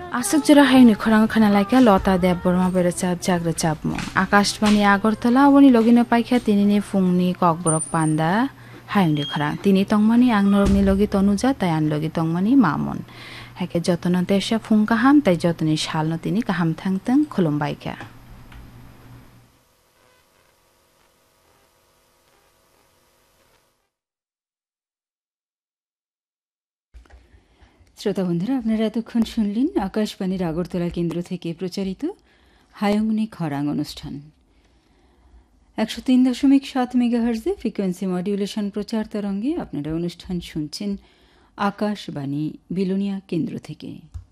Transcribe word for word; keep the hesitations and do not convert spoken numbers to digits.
আসক জোড়া হাইনি খরাং খানা লাইকা লতা দেব বর্মা বেড়ে চাপ জাগ্রে চাপমো আকাশবাণী আগরতলা অবনি লগিনো পাইখা তিনিনি ফুংনি ককবরক পান্ডা হাইনি খরাং তিনি তংমানি আংনরগনি লগি তনুজা তাই আন লগি তংমানি মামন হেকে যতন দেশা ফুং কাহাম তাই যতনি শালনো তিনি কাহাম থাংতং খুলুম বাইকা শ্রোতা বন্ধুরা, আপনারা এতক্ষণ শুনলেন আকাশবাণীর আগরতলা কেন্দ্র থেকে প্রচারিত হায়ংনি খরাং অনুষ্ঠান। একশো তিন দশমিক সাত মেগাহার্জে ফ্রিকোয়েন্সি মডিউলেশন প্রচার তরঙ্গে আপনারা অনুষ্ঠান শুনছেন আকাশবাণী বিলোনিয়া কেন্দ্র থেকে।